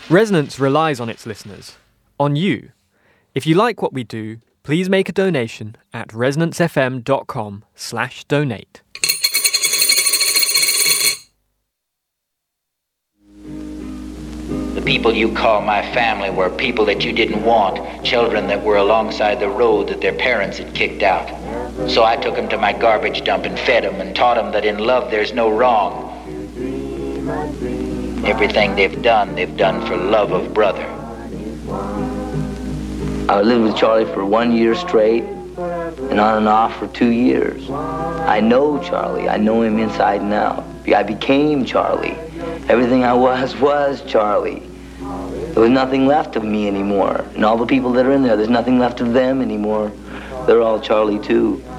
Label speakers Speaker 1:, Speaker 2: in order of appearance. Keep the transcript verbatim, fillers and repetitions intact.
Speaker 1: Resonance relies on its listeners, on you. If you like what we do, please make a donation at resonancefm.com slash donate.
Speaker 2: The people you call my family were people that you didn't want, children that were alongside the road that their parents had kicked out. So I took them to my garbage dump and fed them and taught them that in love there's no wrong. Everything they've done, they've done for love of brother.
Speaker 3: I lived with Charlie for one year straight and on and off for two years. I know Charlie. I know him inside and out. I became Charlie. Everything I was, was Charlie. There was nothing left of me anymore. And all the people that are in there, there's nothing left of them anymore. They're all Charlie too.